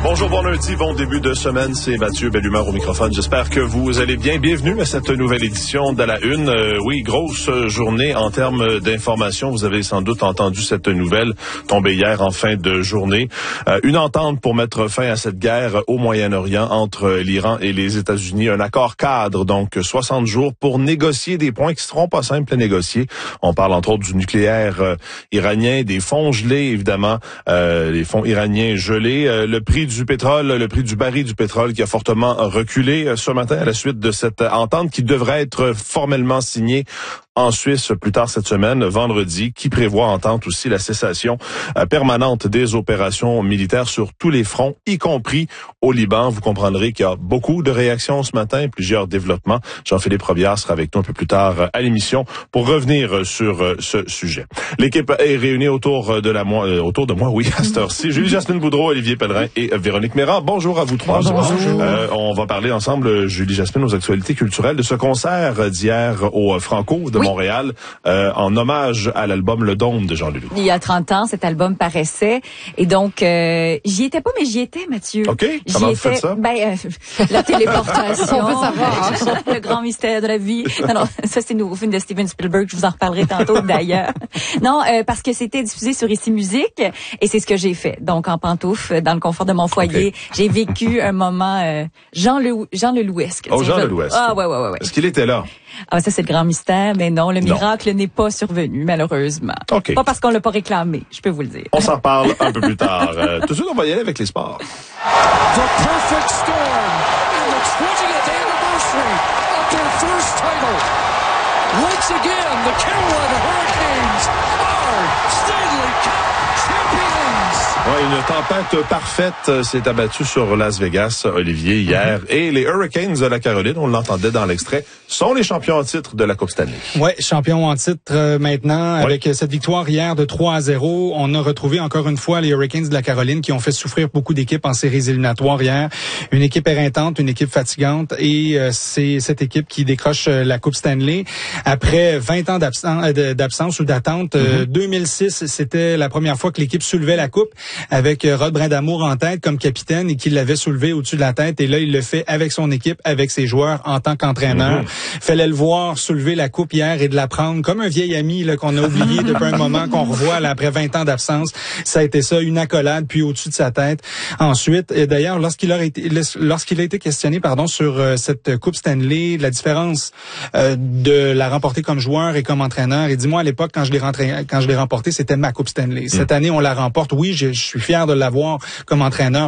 Bonjour, bon lundi, bon début de semaine, c'est Mathieu Bellumeur au microphone. J'espère que vous allez bien. Bienvenue à cette nouvelle édition de la Une. Oui, grosse journée en termes d'information. Vous avez sans doute entendu cette nouvelle tombée hier en fin de journée. Une entente pour mettre fin à cette guerre au Moyen-Orient entre l'Iran et les États-Unis. Un accord cadre, donc 60 jours pour négocier des points qui seront pas simples à négocier. On parle entre autres du nucléaire iranien, des fonds gelés, évidemment, les fonds iraniens gelés, le prix du pétrole, le prix du baril du pétrole qui a fortement reculé ce matin à la suite de cette entente qui devrait être formellement signée en Suisse plus tard cette semaine, vendredi, qui prévoit entente aussi la cessation permanente des opérations militaires sur tous les fronts, y compris au Liban. Vous comprendrez qu'il y a beaucoup de réactions ce matin, plusieurs développements. Jean-Philippe Robillard sera avec nous un peu plus tard à l'émission pour revenir sur ce sujet. L'équipe est réunie autour de moi, oui, à cette heure-ci. Julie-Jasmine Boudreau, Olivier Pellerin et Véronique Méran. Bonjour à vous trois. Bonjour. On va parler ensemble, Julie-Jasmine, aux actualités culturelles de ce concert d'hier au Franco de Montréal, en hommage à l'album Le Dôme de Jean Leloup. Il y a 30 ans, cet album paraissait. Et donc, j'y étais pas, mais j'y étais, Mathieu. OK. Comment vous faites ça? La téléportation. On veut savoir. Le grand mystère de la vie. Non, ça, c'est le nouveau film de Steven Spielberg. Je vous en reparlerai tantôt, d'ailleurs. Non, parce que c'était diffusé sur Ici Musique. Et c'est ce que j'ai fait. Donc, en pantoufle, dans le confort de mon foyer, j'ai vécu un moment Jean Lelouesque. Oh, Jean Lelouesque. Ah, ouais. Est-ce qu'il était là? Ah, ça, c'est le grand mystère, mais non, le miracle n'est pas survenu, malheureusement. OK. Pas parce qu'on l'a pas réclamé, je peux vous le dire. On s'en parle un peu plus tard. Tout de suite, on va y aller avec les sports. The perfect storm in the 20th anniversary of their first title. Once again, the Carolina Hurricanes are Stanley Cup champions. Ouais, une tempête parfaite s'est abattue sur Las Vegas, Olivier, hier. Et les Hurricanes de la Caroline, on l'entendait dans l'extrait, sont les champions en titre de la Coupe Stanley. Ouais, champions en titre maintenant. Avec cette victoire hier de 3-0, on a retrouvé encore une fois les Hurricanes de la Caroline qui ont fait souffrir beaucoup d'équipes en séries éliminatoires hier. Une équipe éreintante, une équipe fatigante, et c'est cette équipe qui décroche la Coupe Stanley après 20 ans d'absence ou d'attente. 2006, c'était la première fois que l'équipe soulevait la coupe avec Rod Brindamour en tête comme capitaine et qu'il l'avait soulevé au-dessus de la tête. Et là, il le fait avec son équipe, avec ses joueurs en tant qu'entraîneur. Fallait le voir soulever la coupe hier et de la prendre comme un vieil ami là, qu'on a oublié depuis un moment, qu'on revoit là, après 20 ans d'absence. Ça a été ça, une accolade, puis au-dessus de sa tête. Ensuite, et d'ailleurs, lorsqu'il a été questionné sur cette Coupe Stanley, la différence de la remporter comme joueur et comme entraîneur, il dit, moi, à l'époque, quand je l'ai remporté, c'était ma Coupe Stanley. Cette année, on la remporte. Oui, je suis fier de l'avoir comme entraîneur.